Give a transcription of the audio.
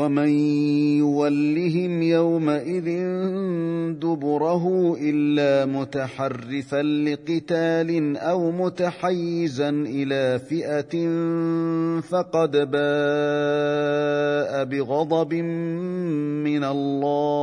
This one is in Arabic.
ومن يولهم يومئذ دبره إلا متحرفا لقتال أو متحيزا إلى فئة فقد باء بغضب من الله